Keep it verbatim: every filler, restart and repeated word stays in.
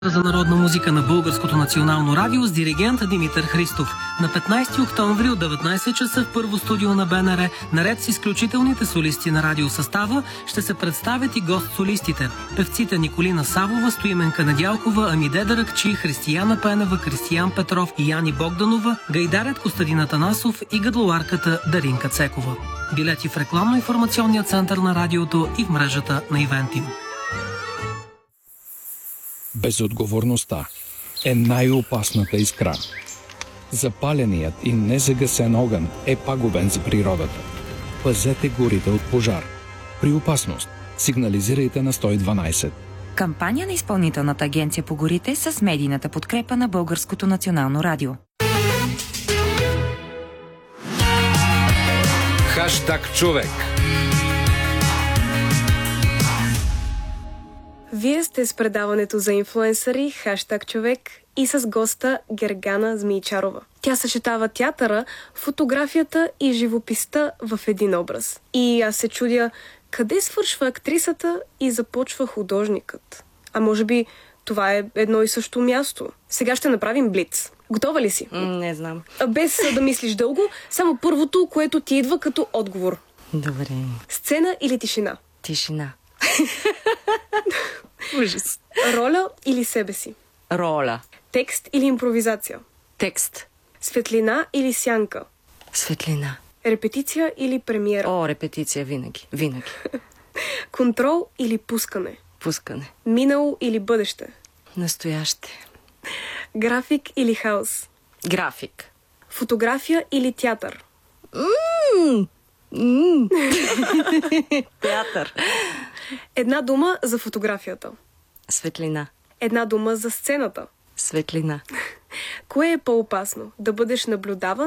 За народна музика на Българското национално радио с диригент Димитър Христов. На петнайсети октомври от деветнайсет часа в първо студио на БНР, наред с изключителните солисти на радиосъстава, ще се представят и гост-солистите. Певците Николина Савова, Стоименка Недялкова, Амиде Даракчи, Християна Пенева, Кристиян Петров и Яни Богданова, гайдарят Костадин Атанасов и гадлоарката Даринка Цекова. Билети в рекламно-информационния център на радиото и в мрежата на Ивентим. Безотговорността е най-опасната искра. Запаленият и незагасен огън е пагубен за природата. Пазете горите от пожар. При опасност сигнализирайте на сто и дванайсет. Кампания на Изпълнителната агенция по горите с медийната подкрепа на Българското национално радио. Хаштаг човек. Вие сте с предаването за инфлуенсъри Хаштаг човек и с госта Гергана Змийчарова. Тя съчетава театъра, фотографията и живописта в един образ. И аз се чудя къде свършва актрисата и започва художникът. А може би това е едно и също място. Сега ще направим блиц. Готова ли си? Не знам. Без да мислиш дълго, само първото, което ти идва като отговор. Добре. Сцена или тишина? Тишина. Ужас. Роля или себе си? Роля. Текст или импровизация? Текст. Светлина или сянка? Светлина. Репетиция или премиера? О, репетиция винаги. Винаги. Контрол или пускане? Пускане. Минало или бъдеще? Настояще. График или хаос? График. Фотография или театър? Ммм. Ммм. Театър. Една дума за фотографията. Светлина. Една дума за сцената. Светлина. Кое е по-опасно? Да бъдеш наблюдаван